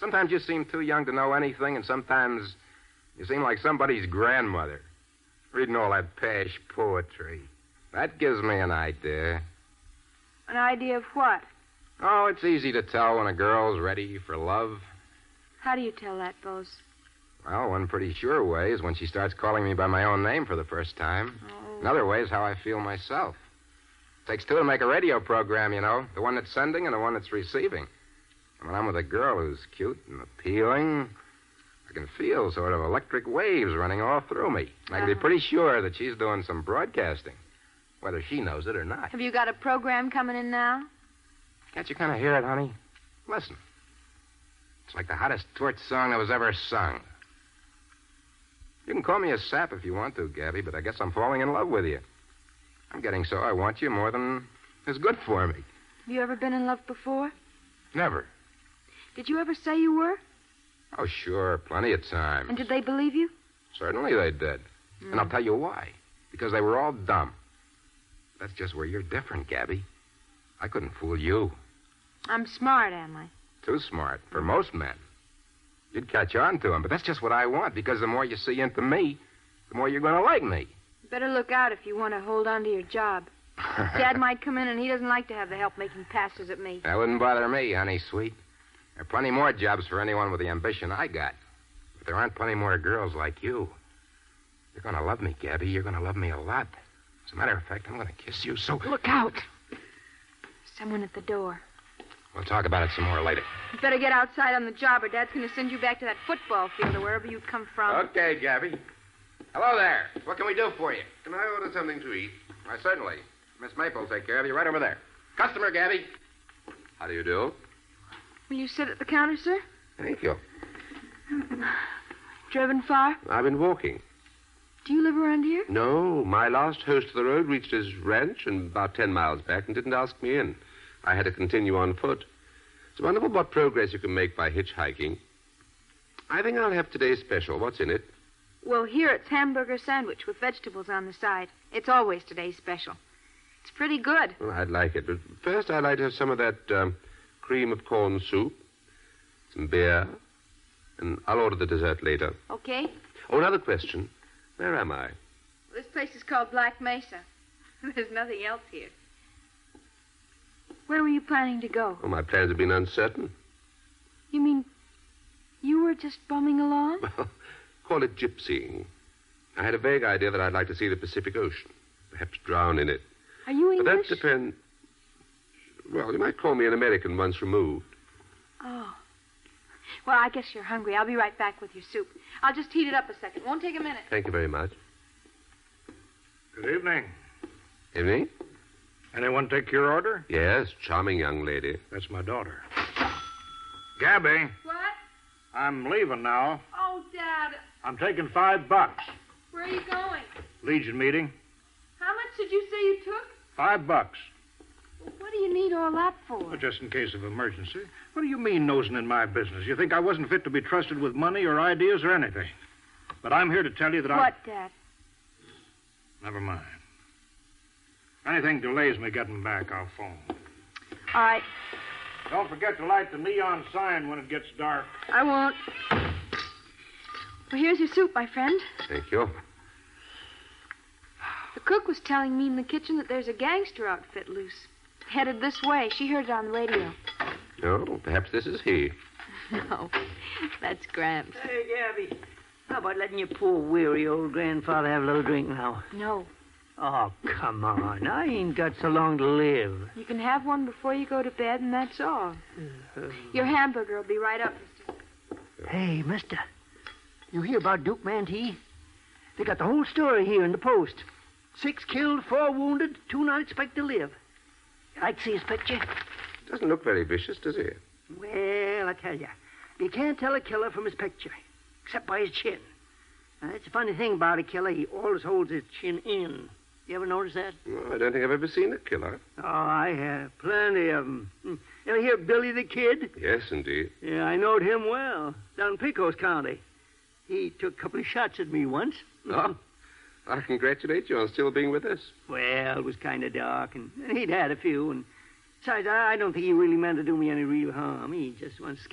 Sometimes you seem too young to know anything, and sometimes you seem like somebody's grandmother, reading all that pash poetry. That gives me an idea. An idea of what? Oh, it's easy to tell when a girl's ready for love. How do you tell that, Bose? Well, one pretty sure way is when she starts calling me by my own name for the first time. Oh. Another way is how I feel myself. Takes two to make a radio program, you know. The one that's sending and the one that's receiving. And when I'm with a girl who's cute and appealing, I can feel sort of electric waves running all through me. And I can be pretty sure that she's doing some broadcasting, whether she knows it or not. Have you got a program coming in now? Can't you kind of hear it, honey? Listen. It's like the hottest torch song that was ever sung. You can call me a sap if you want to, Gabby, but I guess I'm falling in love with you. I'm getting so I want you more than is good for me. Have you ever been in love before? Never. Did you ever say you were? Oh, sure, plenty of times. And did they believe you? Certainly they did. And I'll tell you why. Because they were all dumb. That's just where you're different, Gabby. I couldn't fool you. I'm smart, am I? Too smart for most men. You'd catch on to them, but that's just what I want, because the more you see into me, the more you're going to like me. You better look out if you want to hold on to your job. Dad might come in, and he doesn't like to have the help making passes at me. That wouldn't bother me, honey, sweet. There are plenty more jobs for anyone with the ambition I got. But there aren't plenty more girls like you. You're going to love me, Gabby. You're going to love me a lot. As a matter of fact, I'm going to kiss you so... Look out. Someone at the door. We'll talk about it some more later. You better get outside on the job, or Dad's going to send you back to that football field or wherever you come from. Okay, Gabby. Hello there. What can we do for you? Can I order something to eat? Why, certainly. Miss Maple will take care of you right over there. Customer, Gabby. How do you do? Will you sit at the counter, sir? Thank you. Driven far? I've been walking. Do you live around here? No, my last host of the road reached his ranch and about 10 miles back and didn't ask me in. I had to continue on foot. It's wonderful what progress you can make by hitchhiking. I think I'll have today's special. What's in it? Well, here it's hamburger sandwich with vegetables on the side. It's always today's special. It's pretty good. Well, I'd like it, but first I'd like to have some of that cream of corn soup, some beer, and I'll order the dessert later. Okay. Oh, another question. Where am I? This place is called Black Mesa. There's nothing else here. Where were you planning to go? Oh, my plans have been uncertain. You mean you were just bumming along? Well, call it gypsying. I had a vague idea that I'd like to see the Pacific Ocean, perhaps drown in it. Are you English? But that depends... Well, you might call me an American once removed. Oh. Well, I guess you're hungry. I'll be right back with your soup. I'll just heat it up a second. Won't take a minute. Thank you very much. Good evening. Evening? Anyone take your order? Yes, charming young lady. That's my daughter. Gabby, What? I'm leaving now. Oh, Dad. I'm taking $5. Where are you going? Legion meeting. How much did you say you took? $5. What do you need all that for? Well, just in case of emergency. What do you mean nosing in my business? You think I wasn't fit to be trusted with money or ideas or anything? But I'm here to tell you that What, Dad? Never mind. Anything delays me getting back, I'll phone. All right. Don't forget to light the neon sign when it gets dark. I won't. Well, here's your soup, my friend. Thank you. The cook was telling me in the kitchen that there's a gangster outfit loose. Headed this way. She heard it on the radio. Oh, perhaps this is he. No, that's Gramps. Hey, Gabby. How about letting your poor, weary old grandfather have a little drink now? No. Oh, come on. I ain't got so long to live. You can have one before you go to bed, and that's all. Your hamburger will be right up, mister. Hey, mister. You hear about Duke Mantee? They got the whole story here in the Post. 6 killed, 4 wounded, 2 not expect to live. You like to see his picture? Doesn't look very vicious, does he? Well, I tell you can't tell a killer from his picture, except by his chin. Now, that's the funny thing about a killer. He always holds his chin in. You ever notice that? Well, I don't think I've ever seen a killer. Oh, I have. Plenty of them. Ever hear of Billy the Kid? Yes, indeed. Yeah, I knowed him well, down in Pecos County. He took a couple of shots at me once. Oh, I congratulate you on still being with us. Well, it was kind of dark, and he'd had a few, and besides, I don't think he really meant to do me any real harm. He just wants to